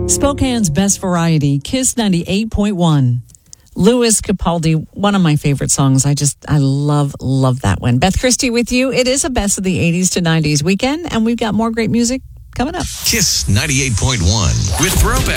Spokane's best variety, Kiss 98.1. Louis Capaldi, one of my favorite songs. I love that one. Beth Christie with you. It is a best of the 80s to 90s weekend, and we've got more great music coming up. Kiss 98.1 with Throwback.